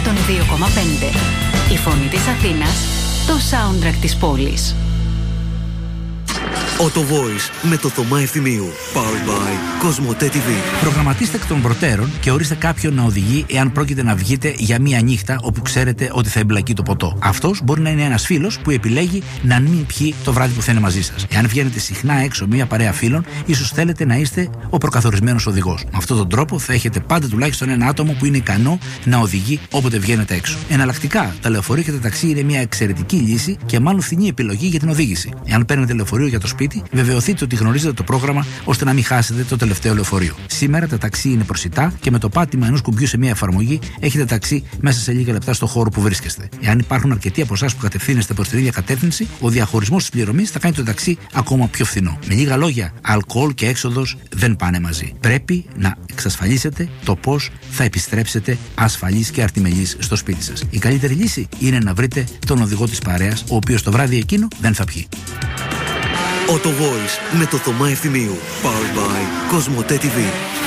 102,5. Η φωνή της Αθήνας, το soundtrack της πόλης. Auto Voice με το Θωμά Ευθυμίου. Powered by Κοσμοτέ TV. Προγραμματίστε εκ των προτέρων και ορίστε κάποιον να οδηγεί εάν πρόκειται να βγείτε για μία νύχτα όπου ξέρετε ότι θα εμπλακεί το ποτό. Αυτός μπορεί να είναι ένας φίλος που επιλέγει να μην πιει το βράδυ που θα είναι μαζί σας. Εάν βγαίνετε συχνά έξω μία παρέα φίλων, ίσως θέλετε να είστε ο προκαθορισμένος οδηγός. Με αυτόν τον τρόπο θα έχετε πάντα τουλάχιστον ένα άτομο που είναι ικανό να οδηγεί όποτε βγαίνετε έξω. Εναλλακτικά, τα λεωφορεία και τα ταξί είναι μια εξαιρετική λύση και μάλλον φθηνή επιλογή για την οδήγηση. Εάν παίρνετε λεωφορείο για το σπίτι, βεβαιωθείτε ότι γνωρίζετε το πρόγραμμα ώστε να μην χάσετε το τελευταίο λεωφορείο. Σήμερα τα ταξί είναι προσιτά και με το πάτημα ενός κουμπιού σε μια εφαρμογή έχετε ταξί μέσα σε λίγα λεπτά στο χώρο που βρίσκεστε. Εάν υπάρχουν αρκετοί από εσάς που κατευθύνεστε προς την ίδια κατεύθυνση, ο διαχωρισμός της πληρωμής θα κάνει το ταξί ακόμα πιο φθηνό. Με λίγα λόγια, αλκοόλ και έξοδος δεν πάνε μαζί. Πρέπει να εξασφαλίσετε το πώς θα επιστρέψετε ασφαλείς και αρτιμελείς στο σπίτι σας. Η καλύτερη λύση είναι να βρείτε τον οδηγό της παρέας, ο οποίος το βράδυ εκείνο δεν θα πιει. Auto Voice με το Θωμά Ευθυμίου. Powered by Κοσμοτέ TV.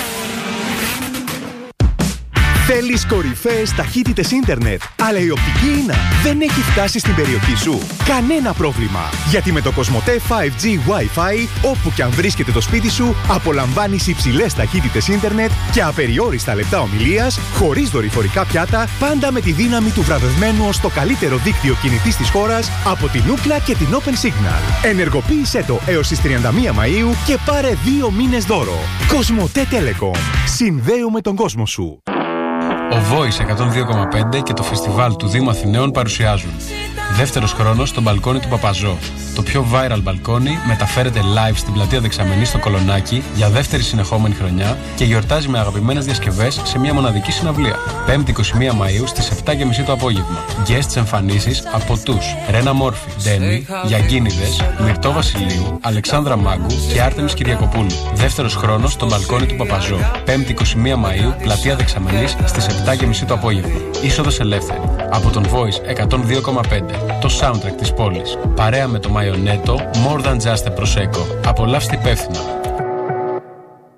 Θέλεις κορυφαίες ταχύτητες ίντερνετ, αλλά η οπτική ίνα δεν έχει φτάσει στην περιοχή σου? Κανένα πρόβλημα, γιατί με το Κοσμοτέ 5G Wi-Fi, όπου και αν βρίσκεται το σπίτι σου, απολαμβάνεις υψηλές ταχύτητες ίντερνετ και απεριόριστα λεπτά ομιλίας, χωρίς δορυφορικά πιάτα, πάντα με τη δύναμη του βραβευμένου ως το καλύτερο δίκτυο κινητής της χώρας από την Ookla και την Open Signal. Ενεργοποίησέ το έως τις 31 Μαΐου και πάρε 2 μήνες δώρο. Κοσμοτέ Telecom. Συνδέουμε τον κόσμο σου. Ο Voice 102,5 και το φεστιβάλ του Δήμου Αθηναίων παρουσιάζουν δεύτερος χρόνος στο μπαλκόνι του Παπαζό. Το πιο viral μπαλκόνι μεταφέρεται live στην πλατεία Δεξαμενής στο Κολονάκι για δεύτερη συνεχόμενη χρονιά και γιορτάζει με αγαπημένες διασκευές σε μια μοναδική συναυλία. 5η 21 Μαΐου στις 7.30 το απόγευμα. Guests εμφανίσεις από τους Ρένα Μόρφη, Ντέμι, Γιαγκίνιδες, Μυρτώ Βασιλείου, Αλεξάνδρα Μάγκου και Άρτεμις Κυριακοπούλου. Δεύτερος χρόνος στο μπαλκόνι του Παπαζό. 5η 21 Μαΐου, πλατεία Δεξαμενής στις 7.30 το απόγευμα. Είσοδος ελεύθερη. Από τον Voice 102,5. Το soundtrack της πόλης. Παρέα με το Μαϊονέτο, More Than Just a Prosecco. Απολαύστε υπεύθυνα.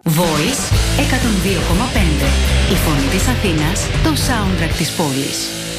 Voice 102,5. Η φωνή της Αθήνας, το soundtrack της πόλης.